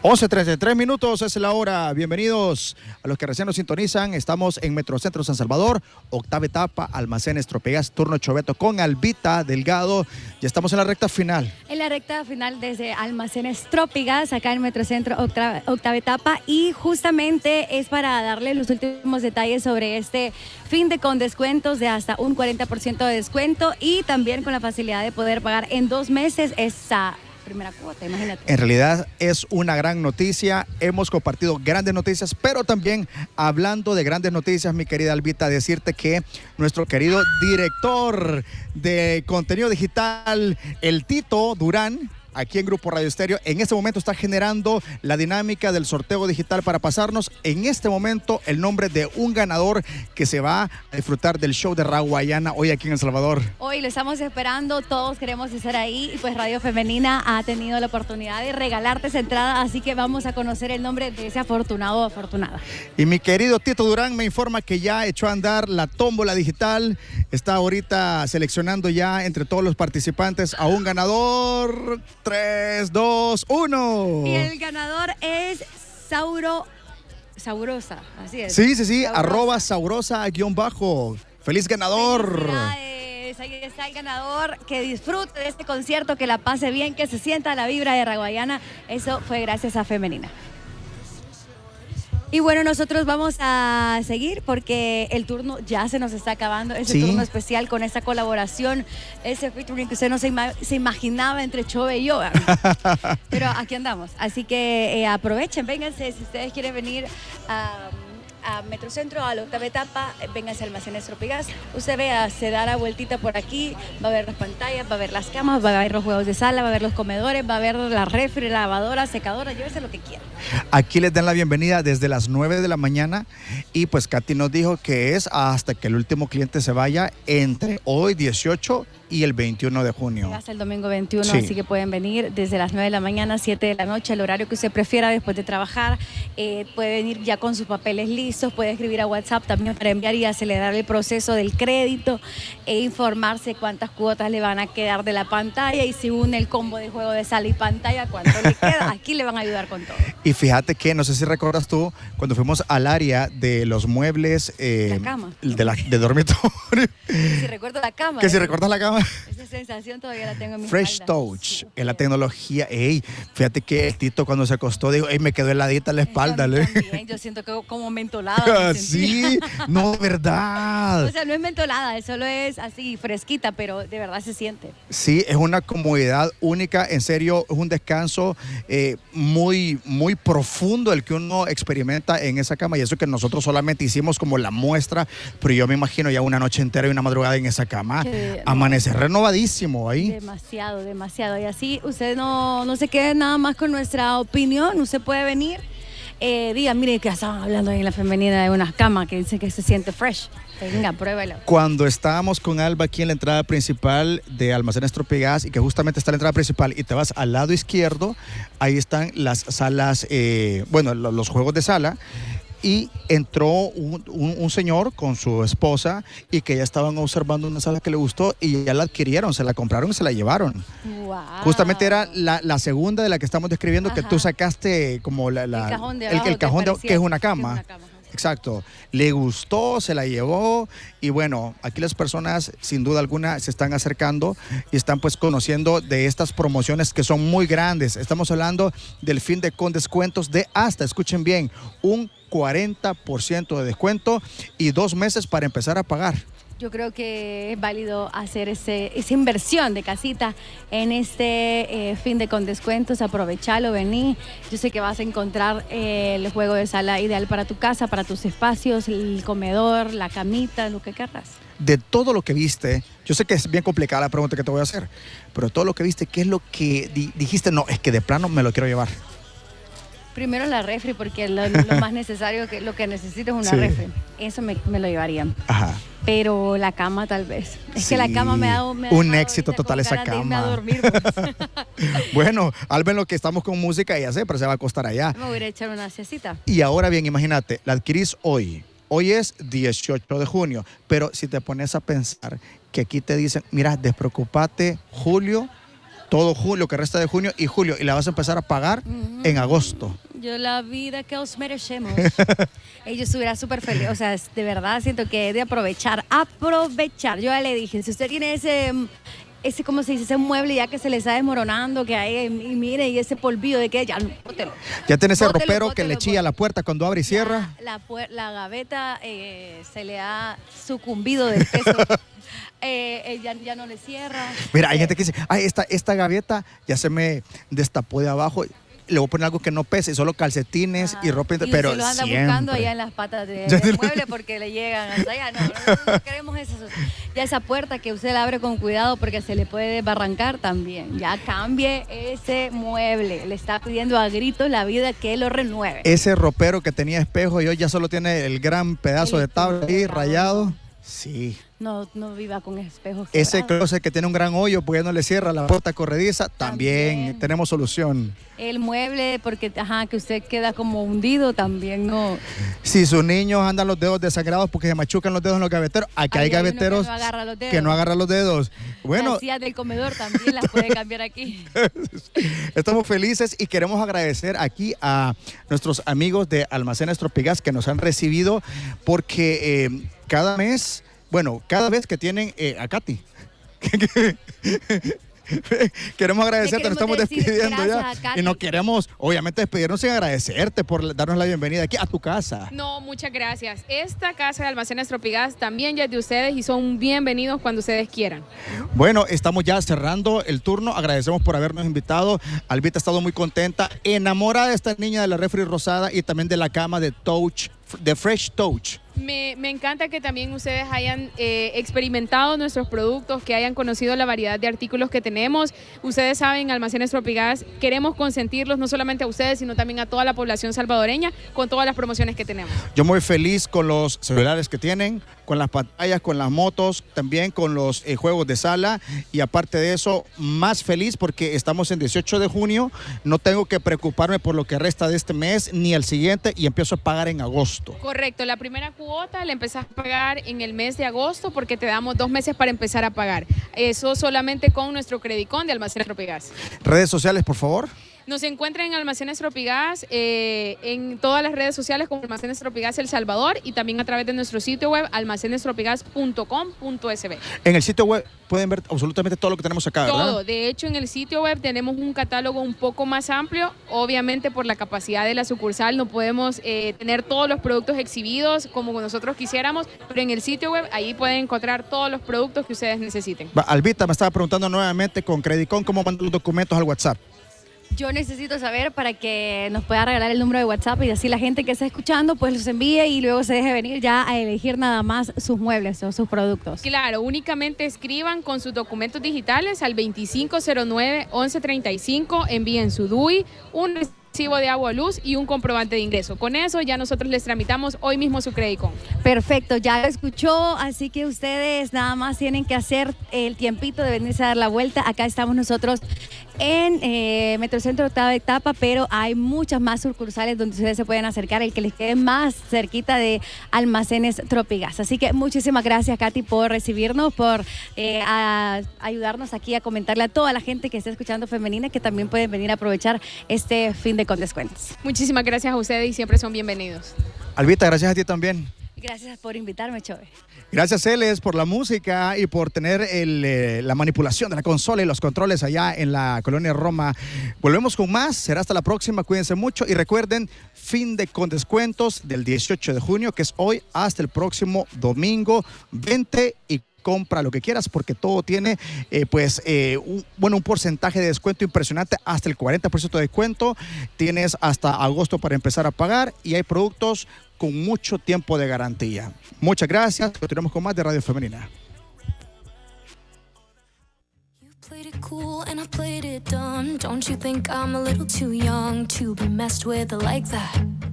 11:33 minutos es la hora. Bienvenidos a los que recién nos sintonizan. Estamos en Metrocentro San Salvador, octava etapa, Almacenes Tropegas, turno Choveto con Albita Delgado. Ya estamos en la recta final. En la recta final desde Almacenes Tropegas, acá en Metrocentro, octava etapa. Y justamente es para darle los últimos detalles sobre este fin de con descuentos de hasta un 40% de descuento y también con la facilidad de poder pagar en 2 meses esa primera cuota, imagínate. En realidad es una gran noticia, hemos compartido grandes noticias, pero también hablando de grandes noticias, mi querida Albita, decirte que nuestro querido director de contenido digital, el Tito Durán, aquí en Grupo Radio Estéreo, en este momento está generando la dinámica del sorteo digital para pasarnos en este momento el nombre de un ganador que se va a disfrutar del show de Raguayana hoy aquí en El Salvador. Hoy lo estamos esperando, todos queremos estar ahí y pues Radio Femenina ha tenido la oportunidad de regalarte esa entrada, así que vamos a conocer el nombre de ese afortunado o afortunada. Y mi querido Tito Durán me informa que ya echó a andar la tómbola digital, está ahorita seleccionando ya entre todos los participantes a un ganador. 3, 2, 1. Y el ganador es Saurosa, así es. Sí, Saurosa. @Saurosa_. Feliz ganador. Ahí está el ganador, que disfrute de este concierto, que la pase bien, que se sienta la vibra de Raguayana. Eso fue gracias a Femenina. Y bueno, nosotros vamos a seguir porque el turno ya se nos está acabando, ese turno especial con esa colaboración, ese featuring que usted no se imaginaba entre Chove y yo. Pero aquí andamos, así que aprovechen, vénganse, si ustedes quieren venir a Metrocentro, a la octava etapa, vénganse a Almacenes Tropegas. Usted vea, se da la vueltita por aquí, va a ver las pantallas, va a ver las camas, va a ver los juegos de sala, va a ver los comedores, va a ver la refri, lavadora, secadora, llévese lo que quiera. Aquí les dan la bienvenida desde las 9 de la mañana y pues Katy nos dijo que es hasta que el último cliente se vaya entre hoy 18 y el 21 de junio. Hasta el domingo 21, así que pueden venir desde las 9 de la mañana, 7 de la noche, el horario que usted prefiera después de trabajar. Puede venir ya con sus papeles listos, puede escribir a WhatsApp también para enviar y acelerar el proceso del crédito e informarse cuántas cuotas le van a quedar de la pantalla y si une el combo de juego de sala y pantalla, cuánto le queda. Aquí le van a ayudar con todo. Y fíjate que, no sé si recuerdas tú, cuando fuimos al área de los muebles la cama. de dormitorio. Si recuerdo la cama. Que si recuerdas la cama. Esa sensación todavía la tengo en mi Fresh espalda. Touch, en la tecnología. Ey, fíjate que el Tito cuando se acostó, digo, me quedó heladita la espalda. También, yo siento que como mentolada. Sí, no, de verdad. O sea, no es mentolada, solo es así fresquita, pero de verdad se siente. Sí, es una comodidad única, en serio, es un descanso muy, muy profundo el que uno experimenta en esa cama, y eso que nosotros solamente hicimos como la muestra, pero yo me imagino ya una noche entera y una madrugada en esa cama, amanecer renovadísimo ahí. Demasiado, demasiado. Y así usted no se quede nada más con nuestra opinión, usted puede venir. Diga, mire que estaban hablando ahí en la femenina de unas camas que dice que se siente fresh. Venga, pruébalo. Cuando estábamos con Alba aquí en la entrada principal de Almacenes Tropegas y que justamente está la entrada principal y te vas al lado izquierdo, ahí están las salas, los juegos de sala. Y entró un señor con su esposa y que ya estaban observando una sala que le gustó y ya la adquirieron, se la compraron y se la llevaron. Wow. Justamente era la segunda de la que estamos describiendo. Ajá. Que tú sacaste como el cajón de que es una cama. Exacto, le gustó, se la llevó y bueno, aquí las personas sin duda alguna se están acercando y están pues conociendo de estas promociones que son muy grandes. Estamos hablando del fin de con descuentos de hasta, escuchen bien, un 40% de descuento y 2 meses para empezar a pagar. Yo creo que es válido hacer esa inversión de casita en este fin de con descuentos. Aprovechalo, vení. Yo sé que vas a encontrar el juego de sala ideal para tu casa, para tus espacios, el comedor, la camita, lo que querrás. De todo lo que viste, yo sé que es bien complicada la pregunta que te voy a hacer, pero todo lo que viste, ¿qué es lo que dijiste? No, es que de plano me lo quiero llevar. Primero la refri, porque lo más necesario, lo que necesito es una refri. Eso me lo llevaría. Ajá. Pero la cama tal vez. Es que la cama me ha un éxito total esa cama. A dormir, pues. Bueno, Alba, en lo que estamos con música, ya sé, pero se va a acostar allá. Me voy a ir a echar una siestita. Y ahora bien, imagínate, la adquirís hoy. Hoy es 18 de junio, pero si te pones a pensar que aquí te dicen, mira, despreocúpate, julio, todo julio, que resta de junio y julio, y la vas a empezar a pagar en agosto. Yo la vida que os merecemos. Yo estuviera súper feliz. O sea, de verdad siento que es de aprovechar. Yo ya le dije, si usted tiene ese ¿cómo se dice? Ese mueble ya que se le está desmoronando, que hay, y mire, y ese polvillo de que ya, bótelo. Ya tiene ese ropero que le chilla la puerta cuando abre y cierra. La gaveta se le ha sucumbido del peso. Ya no le cierra. Mira, hay gente que dice, ay, esta gaveta ya se me destapó de abajo. Le voy a poner algo que no pese, solo calcetines y ropa interior. Pero lo anda siempre buscando allá en las patas del mueble porque le llegan hasta allá. No queremos eso. Ya esa puerta que usted la abre con cuidado porque se le puede barrancar también. Ya cambie ese mueble. Le está pidiendo a gritos la vida que lo renueve. Ese ropero que tenía espejo y hoy ya solo tiene el gran pedazo de tabla ahí rayado. Sí. No viva con espejos. Ese closet que tiene un gran hoyo porque no le cierra la puerta corrediza, también tenemos solución. El mueble, porque que usted queda como hundido, también no. Si sus niños andan los dedos desangrados porque se machucan los dedos en los gaveteros, aquí hay gaveteros que no agarran los dedos. Bueno, las sillas del comedor también las puede cambiar aquí. Estamos felices y queremos agradecer aquí a nuestros amigos de Almacenes Tropigas que nos han recibido porque cada vez que tienen a Katy. Queremos agradecerte, nos estamos despidiendo ya. Y no queremos, obviamente, despedirnos sin agradecerte por darnos la bienvenida aquí a tu casa. No, muchas gracias. Esta casa de Almacenes Tropigas también ya es de ustedes y son bienvenidos cuando ustedes quieran. Bueno, estamos ya cerrando el turno. Agradecemos por habernos invitado. Albita ha estado muy contenta, enamorada de esta niña de la refri rosada y también de la cama de Touch, de Fresh Touch. Me encanta que también ustedes hayan experimentado nuestros productos, que hayan conocido la variedad de artículos que tenemos. Ustedes saben, Almacenes Tropigas, queremos consentirlos no solamente a ustedes, sino también a toda la población salvadoreña con todas las promociones que tenemos. Yo muy feliz con los celulares que tienen, con las pantallas, con las motos, también con los juegos de sala y aparte de eso, más feliz porque estamos en 18 de junio, no tengo que preocuparme por lo que resta de este mes ni el siguiente y empiezo a pagar en agosto. Correcto, la primera cuota la empezás a pagar en el mes de agosto porque te damos 2 meses para empezar a pagar. Eso solamente con nuestro Credicón de Almacenes Tropigas. Redes sociales, por favor. Nos encuentran en Almacenes Tropigas, en todas las redes sociales como Almacenes Tropigas El Salvador y también a través de nuestro sitio web almacenestropigas.com.sb. En el sitio web pueden ver absolutamente todo lo que tenemos acá, ¿verdad? Todo. De hecho, en el sitio web tenemos un catálogo un poco más amplio. Obviamente, por la capacidad de la sucursal no podemos tener todos los productos exhibidos como nosotros quisiéramos, pero en el sitio web ahí pueden encontrar todos los productos que ustedes necesiten. Albita me estaba preguntando nuevamente con Credicón cómo mandan los documentos al WhatsApp. Yo necesito saber para que nos pueda regalar el número de WhatsApp y así la gente que está escuchando pues los envíe y luego se deje venir ya a elegir nada más sus muebles o sus productos. Claro, únicamente escriban con sus documentos digitales al 2509-1135, envíen su DUI, un recibo de agua o luz y un comprobante de ingreso. Con eso ya nosotros les tramitamos hoy mismo su Credicón. Perfecto, ya lo escuchó, así que ustedes nada más tienen que hacer el tiempito de venirse a dar la vuelta. Acá estamos nosotros en Metrocentro octava etapa, pero hay muchas más sucursales donde ustedes se pueden acercar, el que les quede más cerquita de Almacenes Tropigas. Así que muchísimas gracias, Katy, por recibirnos, por ayudarnos aquí a comentarle a toda la gente que está escuchando Femenina que también pueden venir a aprovechar este fin de con descuentos. Muchísimas gracias a ustedes y siempre son bienvenidos. Albita, gracias a ti también. Gracias por invitarme, Chove. Gracias, Celes, por la música y por tener la manipulación de la consola y los controles allá en la colonia Roma. Volvemos con más, será hasta la próxima, cuídense mucho y recuerden, fin de con descuentos del 18 de junio, que es hoy, hasta el próximo domingo, 20 y compra lo que quieras porque todo tiene un porcentaje de descuento impresionante, hasta el 40% de descuento. Tienes hasta agosto para empezar a pagar y hay productos con mucho tiempo de garantía. Muchas gracias. Continuamos con más de Radio Femenina. Played it cool and I played it dumb. Don't you think I'm a little too young to be messed with like that?